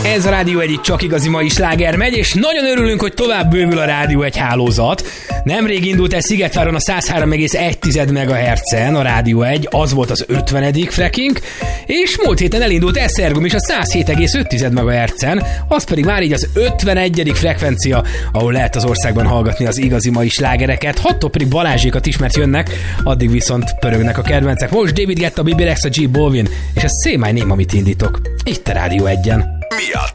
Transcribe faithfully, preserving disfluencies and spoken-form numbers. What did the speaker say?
Ez a Rádió egy, csak igazi mai sláger megy, és nagyon örülünk, hogy tovább bővül a Rádió egy hálózat. Nemrég indult el Szigetváron a száz három egész egy megahertzen a Rádió egy, az volt az ötvenedik fracking, és múlt héten elindult Esztergom is a száz hét egész öt megahertzen, az pedig már így az ötvenegyedik frekvencia, ahol lehet az országban hallgatni az igazi mai slágereket. Hattól pedig Balázsékat is, mert jönnek, addig viszont pörögnek a kedvencek. Most David Guetta, Bibi Rexha, J Balvin, és a Say My Name, amit indítok. Itt a Rádió egyen. Mi a